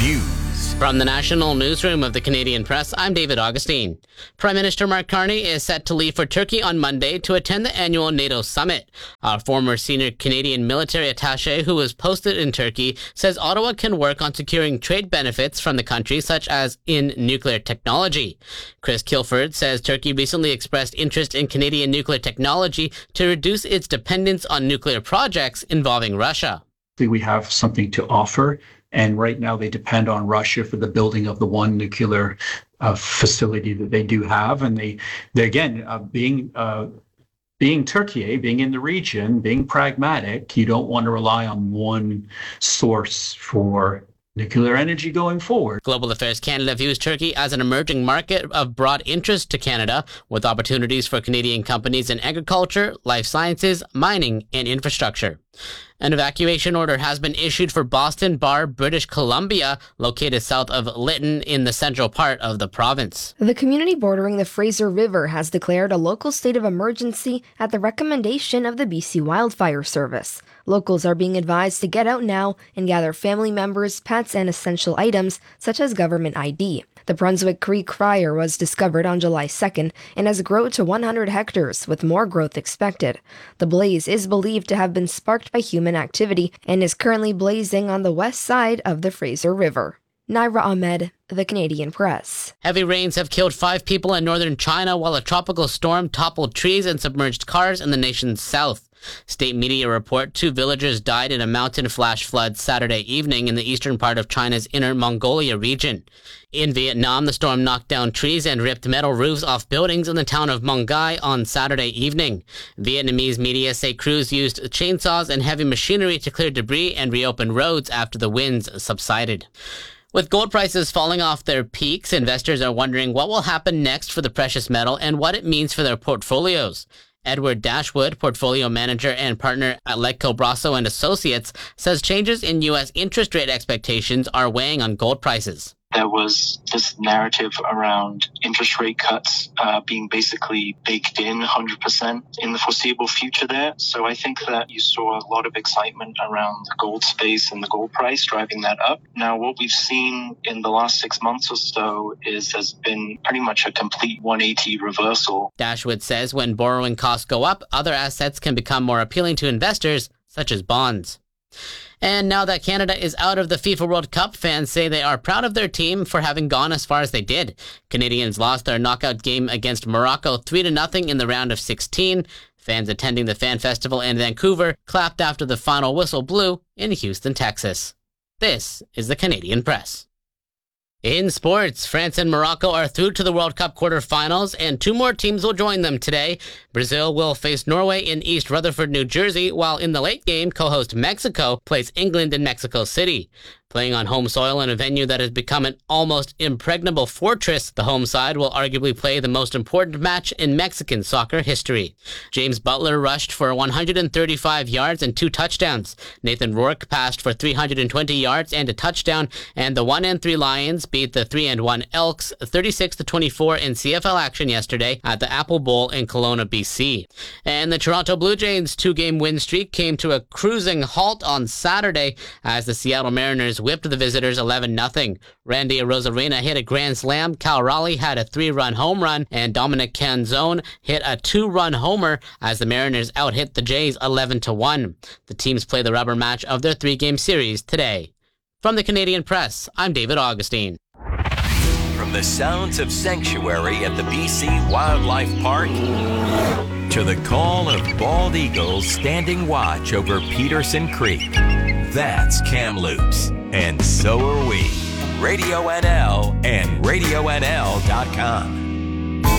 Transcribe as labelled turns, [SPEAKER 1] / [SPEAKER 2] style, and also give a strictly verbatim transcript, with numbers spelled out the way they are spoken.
[SPEAKER 1] News.
[SPEAKER 2] From the National Newsroom of the Canadian Press, I'm David Augustine. Prime Minister Mark Carney is set to leave for Turkey on Monday to attend the annual NATO summit. A former senior Canadian military attaché who was posted in Turkey says Ottawa can work on securing trade benefits from the country, such as in nuclear technology. Chris Kilford says Turkey recently expressed interest in Canadian nuclear technology to reduce its dependence on nuclear projects involving Russia.
[SPEAKER 3] We have something to offer, and right now they depend on Russia for the building of the one nuclear uh, facility that they do have. And they, they again, uh, being uh, being Turkey, being in the region, being pragmatic, you don't want to rely on one source for nuclear energy going forward.
[SPEAKER 2] Global Affairs Canada views Turkey as an emerging market of broad interest to Canada, with opportunities for Canadian companies in agriculture, life sciences, mining, and infrastructure. An evacuation order has been issued for Boston Bar, British Columbia, located south of Lytton in the central part of the province.
[SPEAKER 4] The community bordering the Fraser River has declared a local state of emergency at the recommendation of the B C Wildfire Service. Locals are being advised to get out now and gather family members, pets, and essential items such as government I D. The Brunswick Creek fire was discovered on July second and has grown to one hundred hectares, with more growth expected. The blaze is believed to have been sparked by human activity and is currently blazing on the west side of the Fraser River. Naira Ahmed, The Canadian Press.
[SPEAKER 2] Heavy rains have killed five people in northern China while a tropical storm toppled trees and submerged cars in the nation's south. State media report two villagers died in a mountain flash flood Saturday evening in the eastern part of China's Inner Mongolia region. In Vietnam, the storm knocked down trees and ripped metal roofs off buildings in the town of Mong Gai on Saturday evening. Vietnamese media say crews used chainsaws and heavy machinery to clear debris and reopen roads after the winds subsided. With gold prices falling off their peaks, investors are wondering what will happen next for the precious metal and what it means for their portfolios. Edward Dashwood, portfolio manager and partner at Letco Brasso and Associates, says changes in U S interest rate expectations are weighing on gold prices.
[SPEAKER 5] There was this narrative around interest rate cuts uh, being basically baked in one hundred percent in the foreseeable future there. So I think that you saw a lot of excitement around the gold space and the gold price driving that up. Now, what we've seen in the last six months or so is there's been pretty much a complete one eighty reversal.
[SPEAKER 2] Dashwood says when borrowing costs go up, other assets can become more appealing to investors, such as bonds. And now that Canada is out of the FIFA World Cup, fans say they are proud of their team for having gone as far as they did. Canadians lost their knockout game against Morocco three to nothing in the round of sixteen. Fans attending the Fan Festival in Vancouver clapped after the final whistle blew in Houston, Texas. This is the Canadian Press. In sports, France and Morocco are through to the World Cup quarterfinals, and two more teams will join them today. Brazil will face Norway in East Rutherford, New Jersey, while in the late game, co-host Mexico plays England in Mexico City. Playing on home soil in a venue that has become an almost impregnable fortress, the home side will arguably play the most important match in Mexican soccer history. James Butler rushed for one hundred thirty-five yards and two touchdowns. Nathan Rourke passed for three hundred twenty yards and a touchdown, and the one and three Lions beat the three and one Elks thirty-six to twenty-four in C F L action yesterday at the Apple Bowl in Kelowna, B C. And the Toronto Blue Jays' two-game win streak came to a cruising halt on Saturday as the Seattle Mariners whipped the visitors eleven nothing. Randy Arozarena hit a grand slam, Cal Raleigh had a three-run home run, and Dominic Canzone hit a two-run homer as the Mariners out-hit the Jays eleven to one. The teams play the rubber match of their three-game series today. From the Canadian Press, I'm David Augustine.
[SPEAKER 1] From the sounds of sanctuary at the B C Wildlife Park to the call of bald eagles standing watch over Peterson Creek, that's Kamloops, and so are we. Radio N L and radio N L dot com.